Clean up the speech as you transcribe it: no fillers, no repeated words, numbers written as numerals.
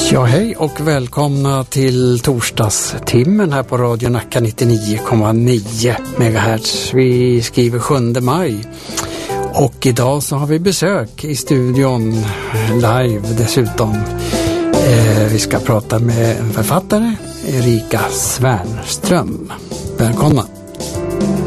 Ja, hej och välkomna till torsdagstimmen här på Radio Nacka 99,9 MHz. Vi skriver 7 maj och idag så har vi besök i studion live dessutom. Vi ska prata med en författare, Erika Svärnström. Välkomna!